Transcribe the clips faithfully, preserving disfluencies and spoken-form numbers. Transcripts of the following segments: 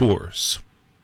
tours.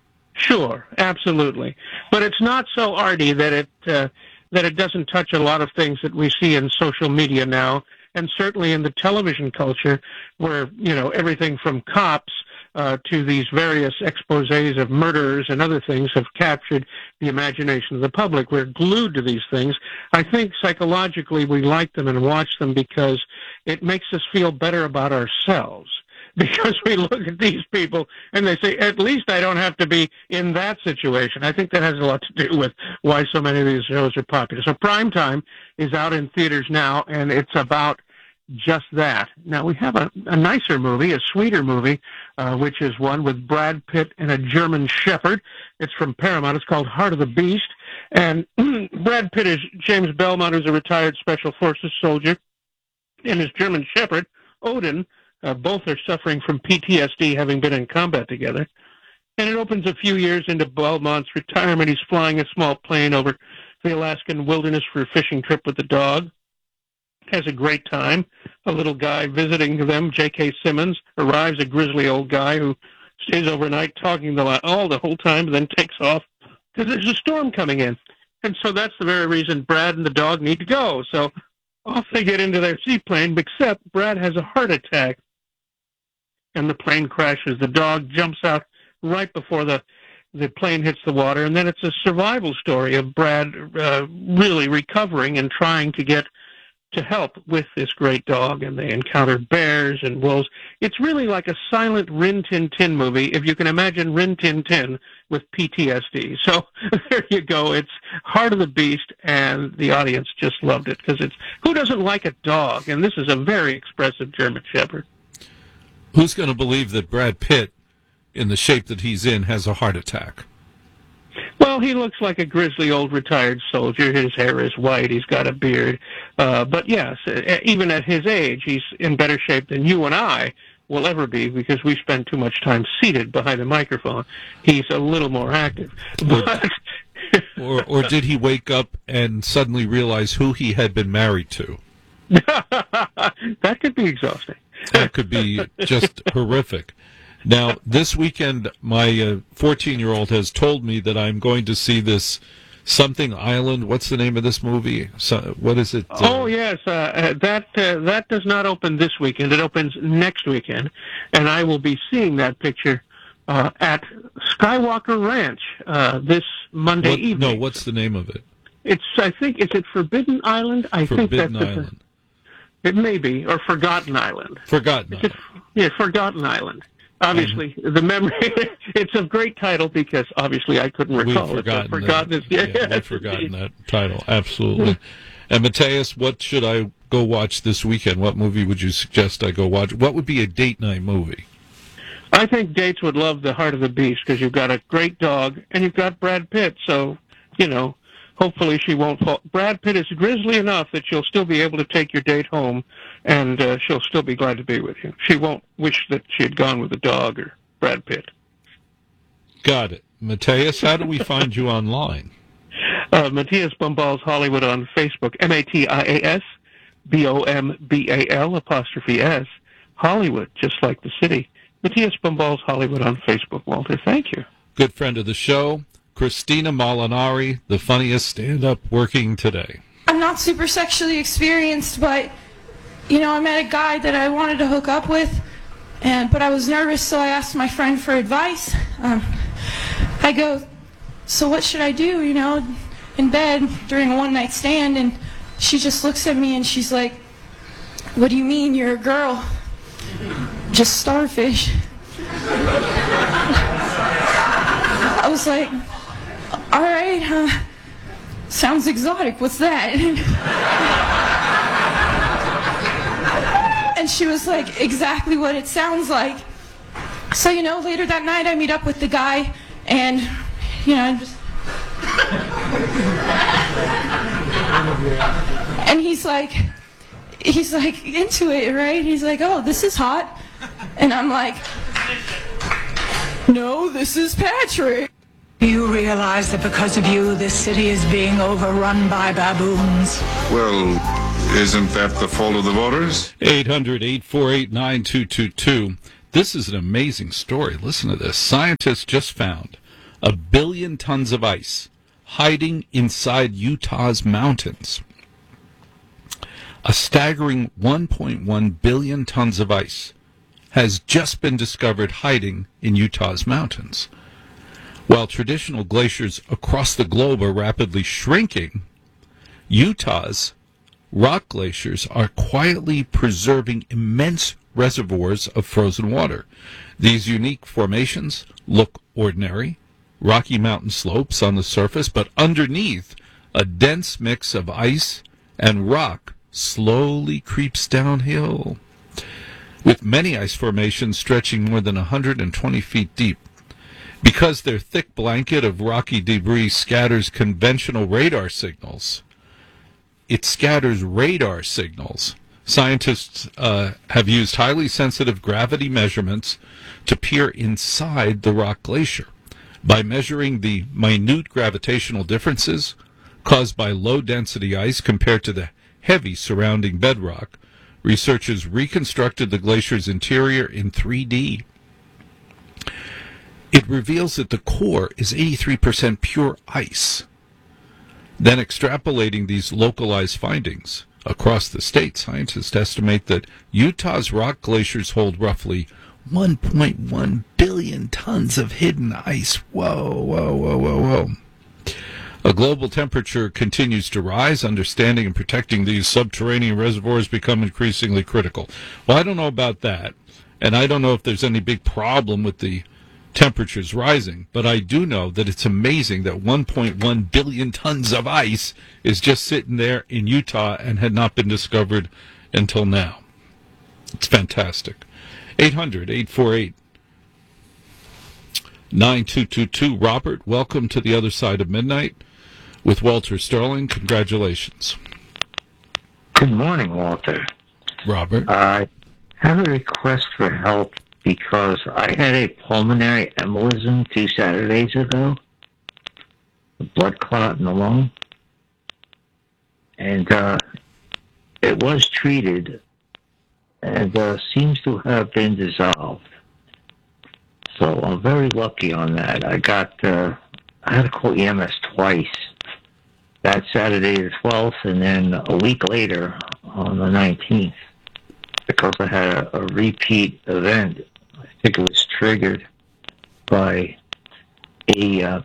Sure, absolutely. But it's not so arty that it uh, that it doesn't touch a lot of things that we see in social media now, and certainly in the television culture, where, you know, everything from cops uh, to these various exposés of murderers and other things have captured the imagination of the public. We're glued to these things. I think psychologically we like them and watch them because it makes us feel better about ourselves. Because we look at these people and they say, at least I don't have to be in that situation. I think that has a lot to do with why so many of these shows are popular. So Primetime is out in theaters now, and it's about just that. Now, we have a, a nicer movie, a sweeter movie, uh, which is one with Brad Pitt and a German Shepherd. It's from Paramount. It's called Heart of the Beast. And Brad Pitt is James Belmont, who's a retired Special Forces soldier, and his German Shepherd, Odin. Uh, both are suffering from P T S D, having been in combat together. And it opens a few years into Belmont's retirement. He's flying a small plane over the Alaskan wilderness for a fishing trip with the dog. Has a great time. A little guy visiting them, J K. Simmons, arrives, a grizzly old guy who stays overnight talking the lot, all the whole time, and then takes off because there's a storm coming in. And so that's the very reason Brad and the dog need to go. So off they get into their seaplane, except Brad has a heart attack. And the plane crashes. The dog jumps out right before the the plane hits the water, and then it's a survival story of Brad uh, really recovering and trying to get to help with this great dog, and they encounter bears and wolves. It's really like a silent Rin Tin Tin movie, if you can imagine Rin Tin Tin with P T S D. So there you go. It's Heart of the Beast, and the audience just loved it because it's, who doesn't like a dog? And this is a very expressive German Shepherd. Who's going to believe that Brad Pitt, in the shape that he's in, has a heart attack? Well, he looks like a grizzly old retired soldier. His hair is white. He's got a beard. Uh, but yes, even at his age, he's in better shape than you and I will ever be because we spend too much time seated behind a microphone. He's a little more active. But or, or did he wake up and suddenly realize who he had been married to? That could be exhausting. That could be just horrific. Now, this weekend, my fourteen-year-old uh, has told me that I'm going to see this Something Island. What's the name of this movie? So, what is it? Uh, oh, yes. Uh, that uh, that does not open this weekend. It opens next weekend. And I will be seeing that picture uh, at Skywalker Ranch uh, this Monday what, evening. No, what's the name of it? It's, I think, is it Forbidden Island? I Forbidden think that's Island. The, it may be, or Forgotten Island. Forgotten It's Island. A, yeah, Forgotten Island. Obviously, mm-hmm. the memory, it's a great title because obviously I couldn't recall we've it. Forgotten forgotten that, it. Yeah, yeah, we've forgotten that title, absolutely. And Matthias, what should I go watch this weekend? What movie would you suggest I go watch? What would be a date night movie? I think dates would love The Heart of the Beast because you've got a great dog and you've got Brad Pitt, so, you know, hopefully she won't fall. Brad Pitt is grizzly enough that she'll still be able to take your date home, and uh, she'll still be glad to be with you. She won't wish that she had gone with a dog or Brad Pitt. Got it. Matthias, how do we find you online? Uh, Matthias Bombals Hollywood on Facebook, M A T I A S B O M B A L apostrophe S, Hollywood, just like the city. Matthias Bombals Hollywood on Facebook, Walter. Thank you. Good friend of the show, Christina Molinari, the funniest stand-up working today. I'm not super sexually experienced, but, you know, I met a guy that I wanted to hook up with, and but I was nervous, so I asked my friend for advice. Um, I go, so what should I do, you know, in bed during a one-night stand? And she just looks at me and she's like, what do you mean, you're a girl? Just starfish. I was like, all right, uh, sounds exotic. What's that? And she was like, exactly what it sounds like. So, you know, later that night I meet up with the guy and, you know, just... and he's like, he's like into it, right? He's like, oh, this is hot. And I'm like, no, this is Patrick. You realize that because of you, this city is being overrun by baboons. Well, isn't that the fault of the voters? eight hundred, eight four eight, nine two two two. This is an amazing story. Listen to this. Scientists just found a billion tons of ice hiding inside Utah's mountains. A staggering one point one billion tons of ice has just been discovered hiding in Utah's mountains. While traditional glaciers across the globe are rapidly shrinking, Utah's rock glaciers are quietly preserving immense reservoirs of frozen water. These unique formations look ordinary, rocky mountain slopes on the surface, but underneath, a dense mix of ice and rock slowly creeps downhill, with many ice formations stretching more than one hundred twenty feet deep. Because their thick blanket of rocky debris scatters conventional radar signals, it scatters radar signals. Scientists uh, have used highly sensitive gravity measurements to peer inside the rock glacier. By measuring the minute gravitational differences caused by low-density ice compared to the heavy surrounding bedrock, researchers reconstructed the glacier's interior in three D. It reveals that the core is eighty-three percent pure ice. Then extrapolating these localized findings across the state, scientists estimate that Utah's rock glaciers hold roughly one point one billion tons of hidden ice. Whoa, whoa, whoa, whoa, whoa. A global temperature continues to rise. Understanding and protecting these subterranean reservoirs become increasingly critical. Well, I don't know about that, and I don't know if there's any big problem with the temperatures rising, but I do know that it's amazing that one point one billion tons of ice is just sitting there in Utah and had not been discovered until now. It's fantastic. eight hundred, eight four eight, nine two two two. Robert, welcome to the other side of midnight with Walter Sterling. Congratulations. Good morning, Walter. Robert. I have a request for help because I had a pulmonary embolism two Saturdays ago, a blood clot in the lung, and uh, it was treated and uh, seems to have been dissolved. So I'm very lucky on that. I got, uh, I had to call E M S twice. That Saturday the twelfth, and then a week later on the nineteenth, because I had a, a repeat event. I think it was triggered by a uh,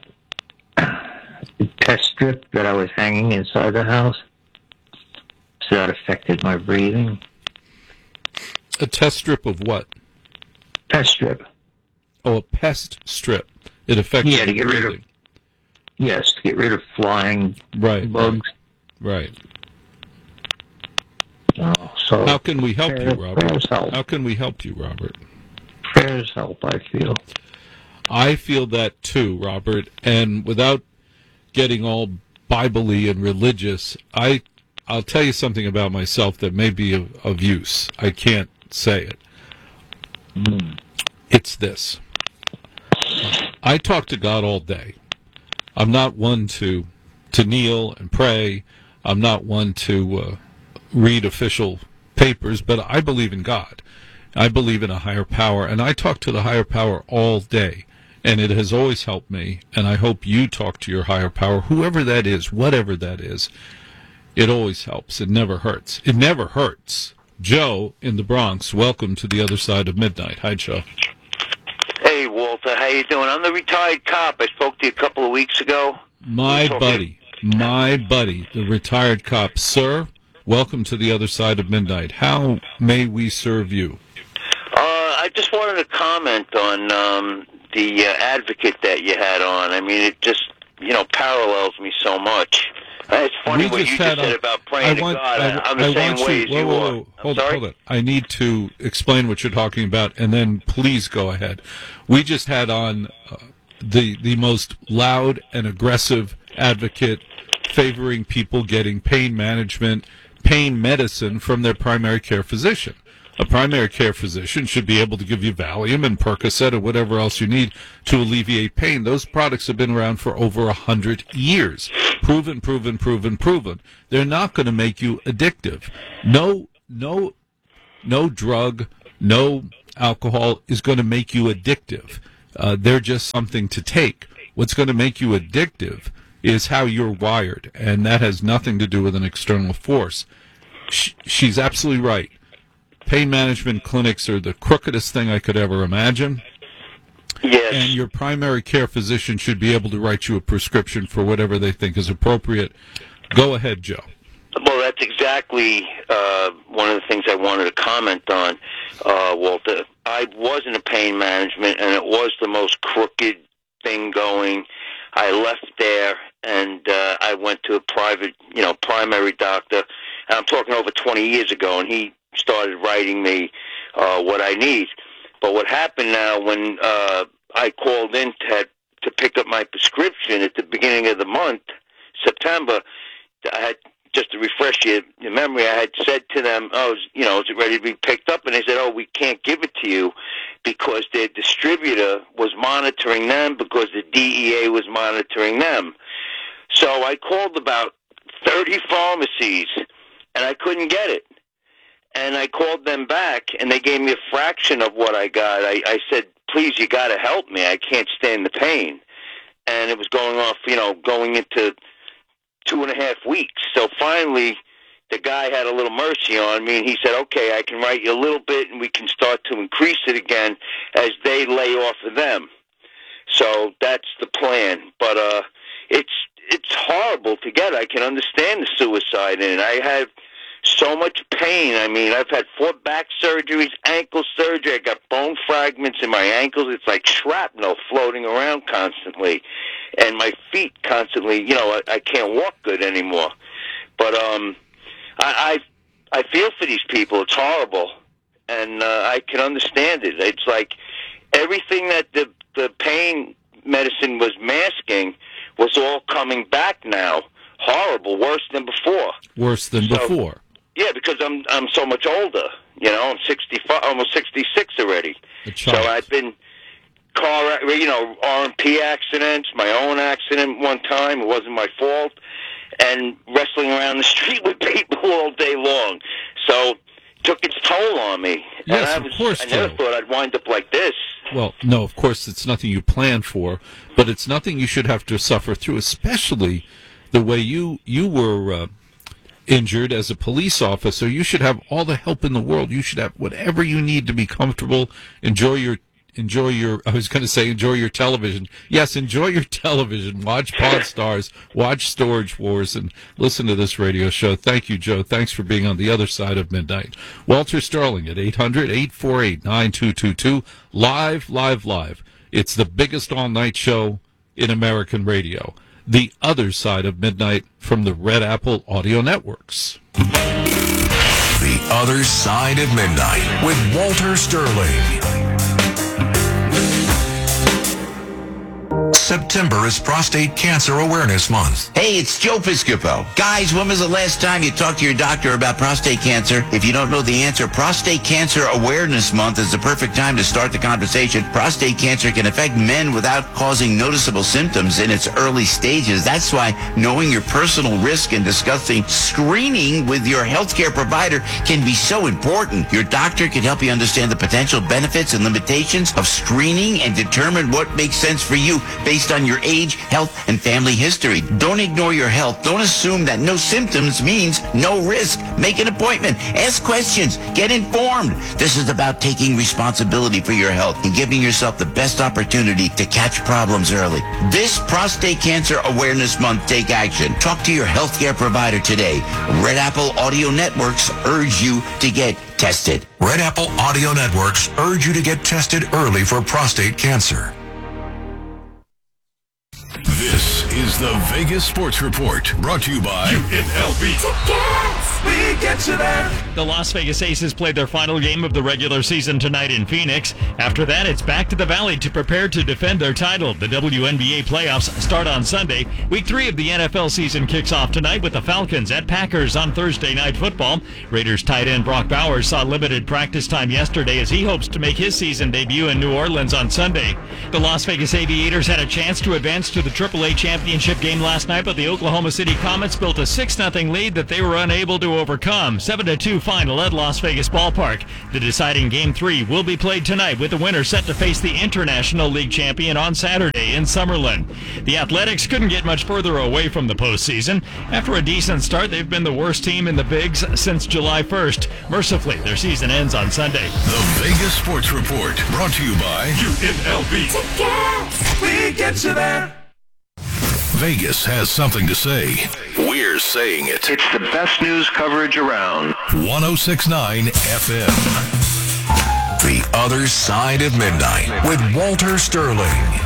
test strip that I was hanging inside the house. So that affected my breathing. A test strip of what? Pest strip. Oh, a pest strip. It affected Yeah, to get rid of, yes, to get rid of flying right, bugs. Right. Oh, so how can we help prayers, you, Robert? Prayers help. How can we help you, Robert? Prayers help, I feel. I feel that too, Robert. And without getting all Bible-y and religious, I, I'll tell you something about myself that may be of, of use. I can't say it. Mm. It's this. I talk to God all day. I'm not one to to kneel and pray. I'm not one to uh, read official papers, but I believe in God. I believe in a higher power, and I talk to the higher power all day, and it has always helped me, and I hope you talk to your higher power, whoever that is, whatever that is. It always helps. It never hurts. It never hurts. Joe in the Bronx, welcome to the other side of midnight. Hi, Joe. Hey, Walter, how you doing? I'm the retired cop. I spoke to you a couple of weeks ago. My buddy, my buddy, the retired cop. Sir, welcome to the other side of midnight. How may we serve you? Uh, I just wanted to comment on um, the uh, advocate that you had on. I mean, it just, you know, parallels me so much. It's funny we what you just said a, about praying I want, to God. I, I'm the I same want way you, as whoa, you whoa, are. whoa, hold I'm it, sorry? hold it. I need to explain what you're talking about, and then please go ahead. We just had on uh, the the most loud and aggressive advocate favoring people getting pain management, pain medicine from their primary care physician. A primary care physician should be able to give you Valium and Percocet or whatever else you need to alleviate pain. Those products have been around for over a hundred years. Proven, proven, proven, proven. They're not going to make you addictive. No, no, no drug, no alcohol is going to make you addictive. Uh, they're just something to take. What's going to make you addictive is how you're wired, and that has nothing to do with an external force. Sh- she's absolutely right. Pain management clinics are the crookedest thing I could ever imagine. Yes. And your primary care physician should be able to write you a prescription for whatever they think is appropriate. Go ahead, Joe. Well, that's exactly uh, one of the things I wanted to comment on, uh, Walter. I was in a pain management, and it was the most crooked thing going. I left there, and uh, I went to a private, you know, primary doctor. And I'm talking over twenty years ago, and he started writing me uh, what I need. But what happened now, when uh, I called in to, to pick up my prescription at the beginning of the month, September, I had, just to refresh your, your memory, I had said to them, oh, you know, is it ready to be picked up? And they said, oh, we can't give it to you because their distributor was monitoring them because the D E A was monitoring them. So I called about thirty pharmacies, and I couldn't get it. And I called them back, and they gave me a fraction of what I got. I, I said, please, you got to help me. I can't stand the pain. And it was going off, you know, going into two and a half weeks. So finally, the guy had a little mercy on me, and he said, okay, I can write you a little bit, and we can start to increase it again as they lay off of them. So that's the plan. But uh, it's it's horrible to get. I can understand the suicide in it. I have so much pain. I mean, I've had four back surgeries, ankle surgery. I got bone fragments in my ankles. It's like shrapnel floating around constantly. And my feet constantly, you know, I, I can't walk good anymore. But um, I, I I feel for these people. It's horrible. And uh, I can understand it. It's like everything that the, the pain medicine was masking was all coming back now. Horrible, worse than before. Worse than so, before. Yeah, because I'm I'm so much older. You know, I'm sixty-five, almost sixty-six already. So I've been car, you know, R and P accidents, my own accident one time. It wasn't my fault, and wrestling around the street with people all day long. So it took its toll on me. Yes, and I was, of course, I never Joe. thought I'd wind up like this. Well, no, of course, it's nothing you planned for, but it's nothing you should have to suffer through, especially the way you you were uh, injured as a police officer. You should have all the help in the world. You should have whatever you need to be comfortable. Enjoy your enjoy your. I was going to say enjoy your television. Yes, enjoy your television. Watch Pawn Stars. Watch Storage Wars, and listen to this radio show. Thank you, Joe. Thanks for being on the other side of midnight. Walter Sterling at eight hundred, eight four eight, nine two two two. Live, live, live. It's the biggest all-night show in American radio. The Other Side of Midnight from the Red Apple Audio Networks. The Other Side of Midnight with Walter Sterling. September is Prostate Cancer Awareness Month. Hey, it's Joe Piscopo. Guys, when was the last time you talked to your doctor about prostate cancer? If you don't know the answer, Prostate Cancer Awareness Month is the perfect time to start the conversation. Prostate cancer can affect men without causing noticeable symptoms in its early stages. That's why knowing your personal risk and discussing screening with your healthcare provider can be so important. Your doctor can help you understand the potential benefits and limitations of screening and determine what makes sense for you based on your age, health, and family history. Don't ignore your health. Don't assume that no symptoms means no risk. Make an appointment. Ask questions. Get informed. This is about taking responsibility for your health and giving yourself the best opportunity to catch problems early. This Prostate Cancer Awareness Month, take action. Talk to your healthcare provider today. Red Apple Audio Networks urge you to get tested. Red Apple Audio Networks urge you to get tested early for prostate cancer. This is the Vegas Sports Report, brought to you by U N L V. Tickets! We get you there. The Las Vegas Aces played their final game of the regular season tonight in Phoenix. After that, it's back to the Valley to prepare to defend their title. The W N B A playoffs start on Sunday. Week three of the N F L season kicks off tonight with the Falcons at Packers on Thursday Night Football. Raiders tight end Brock Bowers saw limited practice time yesterday as he hopes to make his season debut in New Orleans on Sunday. The Las Vegas Aviators had a chance to advance to the triple A championship championship game last night, but the Oklahoma City Comets built a six nothing lead that they were unable to overcome. seven to two final at Las Vegas Ballpark. The deciding Game three will be played tonight, with the winner set to face the International League champion on Saturday in Summerlin. The Athletics couldn't get much further away from the postseason. After a decent start, they've been the worst team in the Bigs since July first. Mercifully, their season ends on Sunday. The Vegas Sports Report, brought to you by U N L V. We get you there. Vegas has something to say. We're saying it. It's the best news coverage around. one oh six point nine F M. The Other Side of Midnight with Walter Sterling.